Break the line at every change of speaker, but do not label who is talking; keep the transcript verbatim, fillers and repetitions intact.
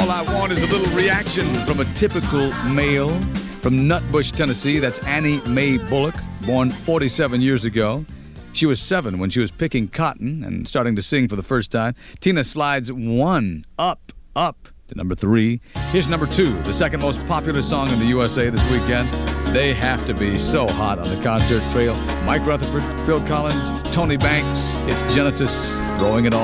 All I want is a little reaction from a typical male from Nutbush, Tennessee. That's Annie Mae Bullock, born forty-seven years ago. She was seven when she was picking cotton and starting to sing for the first time. Tina slides one up, up to number three. Here's number two, the second most popular song in the U S A this weekend. They have to be so hot on the concert trail. Mike Rutherford, Phil Collins, Tony Banks. It's Genesis throwing it all.